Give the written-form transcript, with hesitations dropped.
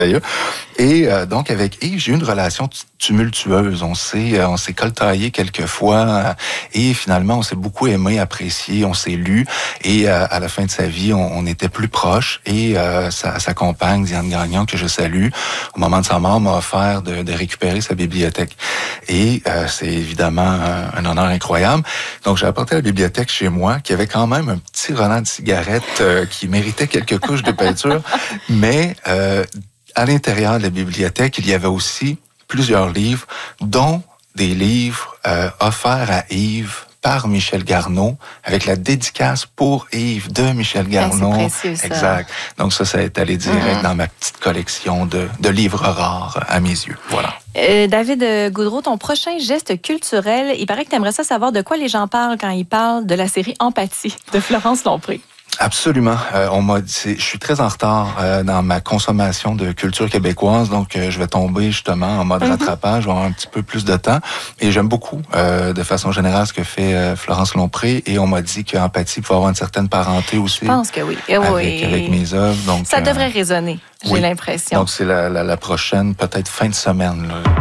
Et donc, avec Yves, j'ai eu une relation tumultueuse. On s'est coltaillé quelques fois et finalement, on s'est beaucoup aimé, apprécié, on s'est lu. Et à la fin de sa vie, on était plus proches. Et sa compagne, Diane Gagnon, que je salue, au moment de sa mort, m'a offert de récupérer sa bibliothèque. Et c'est évidemment un honneur incroyable. Donc, j'ai apporté la bibliothèque chez moi, qui avait quand même un petit relent de cigarette qui méritait quelques couches de peinture. Mais à l'intérieur de la bibliothèque, il y avait aussi plusieurs livres, dont des livres offerts à Yves par Michel Garneau, avec la dédicace pour Yves de Michel Garneau. C'est précieux, ça. Exact. Donc ça est allé direct dans ma petite collection de livres rares à mes yeux. Voilà. David Goudreau, ton prochain geste culturel, il paraît que tu aimerais ça savoir de quoi les gens parlent quand ils parlent de la série Empathie de Florence Lompré. Absolument. On m'a dit, je suis très en retard dans ma consommation de culture québécoise, donc je vais tomber justement en mode rattrapage, je vais avoir un petit peu plus de temps. Et j'aime beaucoup, de façon générale, ce que fait Florence Lompré. Et on m'a dit qu'Empathie pouvait avoir une certaine parenté aussi. Je pense que oui. Avec mes œuvres. Donc, ça devrait résonner, j'ai l'impression. Donc c'est la prochaine, peut-être fin de semaine, là.